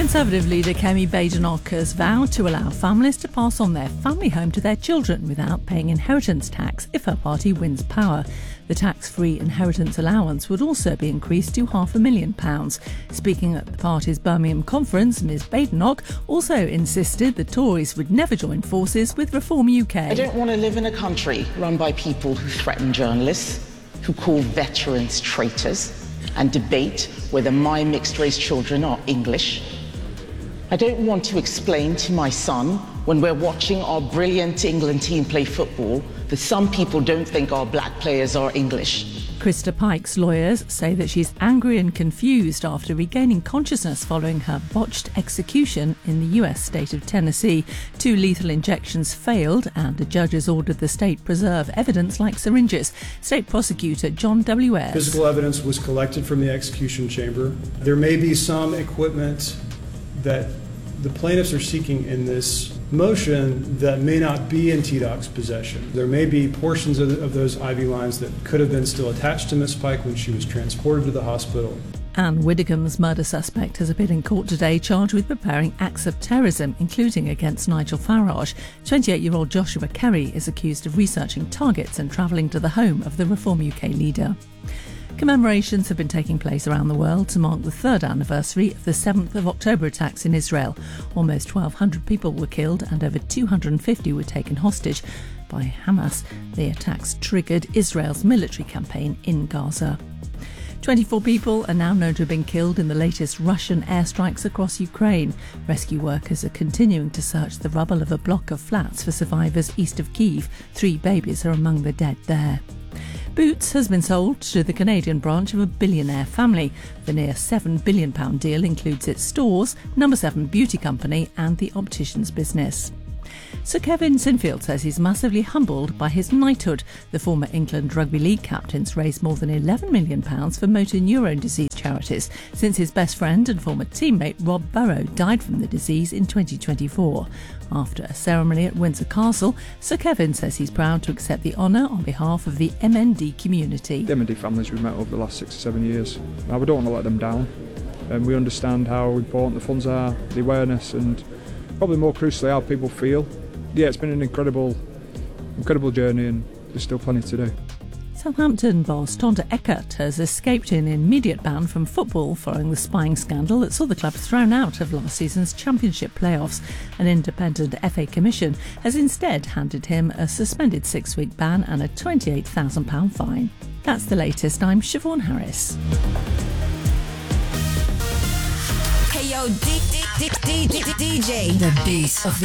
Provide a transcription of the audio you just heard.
Conservative leader Kemi Badenoch has vowed to allow families to pass on their family home to their children without paying inheritance tax if her party wins power. The tax-free inheritance allowance would also be increased to £500,000. Speaking at the party's Birmingham conference, Ms Badenoch also insisted the Tories would never join forces with Reform UK. I don't want to live in a country run by people who threaten journalists, who call veterans traitors, and debate whether my mixed-race children are English. I don't want to explain to my son, when we're watching our brilliant England team play football, that some people don't think our black players are English. Krista Pike's lawyers say that she's angry and confused after regaining consciousness following her botched execution in the US state of Tennessee. 2 lethal injections failed and a judge has ordered the state preserve evidence like syringes. State prosecutor John W. Ayres. Physical evidence was collected from the execution chamber. There may be some equipment that the plaintiffs are seeking in this motion that may not be in TDOC's possession. There may be portions of those IV lines that could have been still attached to Ms. Pike when she was transported to the hospital. Anne Widdicombe's murder suspect has appeared in court today charged with preparing acts of terrorism, including against Nigel Farage. 28-year-old Joshua Kerry is accused of researching targets and travelling to the home of the Reform UK leader. Commemorations have been taking place around the world to mark the 3rd anniversary of the 7th of October attacks in Israel. Almost 1,200 people were killed and over 250 were taken hostage by Hamas. The attacks triggered Israel's military campaign in Gaza. 24 people are now known to have been killed in the latest Russian airstrikes across Ukraine. Rescue workers are continuing to search the rubble of a block of flats for survivors east of Kyiv. 3 babies are among the dead there. Boots has been sold to the Canadian branch of a billionaire family. The near £7 billion deal includes its stores, No. 7 beauty company and the optician's business. Sir Kevin Sinfield says he's massively humbled by his knighthood. The former England Rugby League captain's raised more than £11 million for motor neurone disease charities since his best friend and former teammate Rob Burrow died from the disease in 2024. After a ceremony at Windsor Castle, Sir Kevin says he's proud to accept the honour on behalf of the MND community. The MND families we've met over the last 6 or 7 years. Now, we don't want to let them down. We understand how important the funds are, the awareness and probably more crucially how people feel. Yeah, it's been an incredible journey and there's still plenty to do. Southampton boss Tonda Eckert has escaped an immediate ban from football following the spying scandal that saw the club thrown out of last season's championship playoffs. An independent FA commission has instead handed him a suspended 6-week ban and a £28,000 fine. That's the latest. I'm Siobhan Harris. Hey yo, DJ, the beast of the